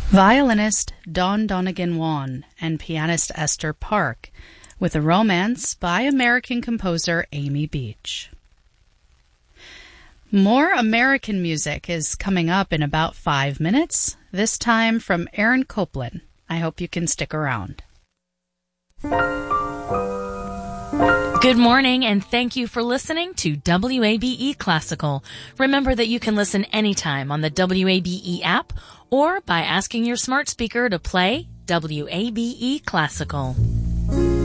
Violinist Dawn Donegan-Wan and pianist Esther Park, with a romance by American composer Amy Beach. More American music is coming up in about 5 minutes, this time from Aaron Copland. I hope you can stick around. Good morning, and thank you for listening to WABE Classical. Remember that you can listen anytime on the WABE app or by asking your smart speaker to play WABE Classical.